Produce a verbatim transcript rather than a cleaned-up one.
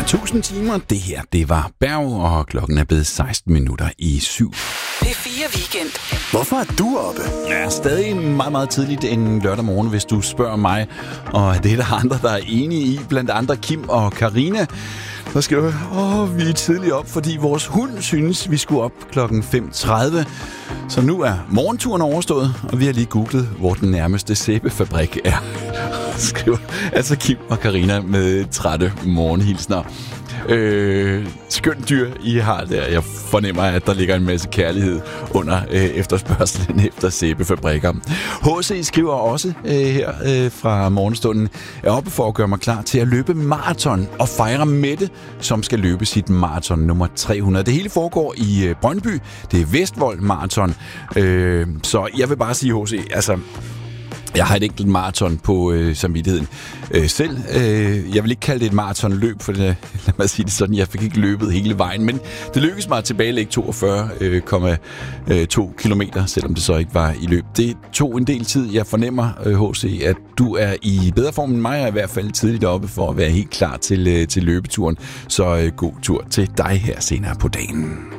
Tusind timer, det her, det var Berg, og klokken er blevet seksten minutter i syv. P fire Weekend. Hvorfor er du oppe? Ja, stadig meget, meget tidligt en lørdag morgen, hvis du spørger mig. Og det er der andre, der er enige i, blandt andre Kim og Karina. Så skal du, åh, vi er tidligt op, fordi vores hund synes, vi skulle op klokken fem tredive. Så nu er morgenturen overstået, og vi har lige googlet, hvor den nærmeste sæbefabrik er. Skriver altså Kim og Karina med trætte morgenhilsner. Øh, skønt dyr, I har der. Jeg fornemmer, at der ligger en masse kærlighed under øh, efterspørgselen efter sæbefabrikker. H C skriver også øh, her øh, fra morgenstunden, er oppe for at gøre mig klar til at løbe maraton og fejre Mette, som skal løbe sit maraton nummer tre hundrede. Det hele foregår i øh, Brøndby. Det er Vestvold Maraton. Øh, så jeg vil bare sige, H C, altså... Jeg har et enkelt maraton på øh, samvittigheden øh, selv. Øh, jeg vil ikke kalde det et maratonløb, for det, lad mig sige det sådan, jeg fik ikke løbet hele vejen, men det lykkedes mig at tilbagelægge toogfyrre komma to kilometer, selvom det så ikke var i løb. Det tog en del tid. Jeg fornemmer, øh, H C, at du er i bedre form end mig, og i hvert fald tidligt oppe for at være helt klar til, øh, til løbeturen. Så øh, god tur til dig her senere på dagen.